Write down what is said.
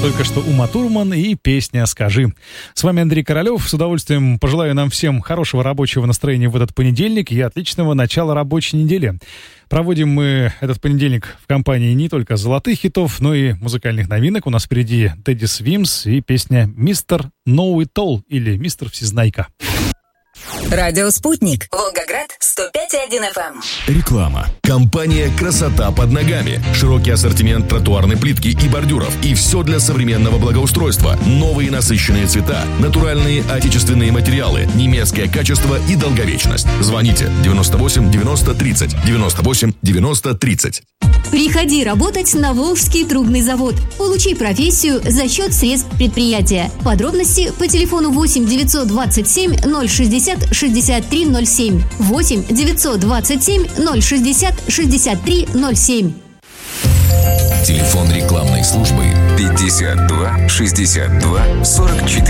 Только что Ума Турман и песня «Скажи». С вами Андрей Королёв. С удовольствием пожелаю нам всем хорошего рабочего настроения в этот понедельник и отличного начала рабочей недели. Проводим мы этот понедельник в компании не только золотых хитов, но и музыкальных новинок. У нас впереди Teddy Swims и песня «Мистер Know It All» или «Мистер Всезнайка». Радио «Спутник». Волгоград, 105,1 FM. Реклама. Компания «Красота под ногами». Широкий ассортимент тротуарной плитки и бордюров. И все для современного благоустройства. Новые насыщенные цвета, натуральные отечественные материалы, немецкое качество и долговечность. Звоните 98 90 30. 98 90 30. Приходи работать на Волжский трубный завод. Получи профессию за счет средств предприятия. Подробности по телефону 8 927 060 63 07. 8 927 060 63 07. Телефон рекламной службы 52 62 44.